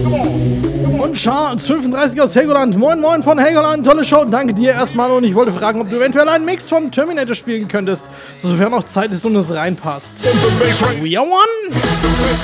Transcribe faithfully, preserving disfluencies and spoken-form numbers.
Und Charles fünfunddreißig aus Helgoland. Moin moin von Helgoland. Tolle Show. Danke dir erstmal. Und ich wollte fragen, ob du eventuell einen Mix von Terminator spielen könntest, sofern auch Zeit ist und es reinpasst. We are one.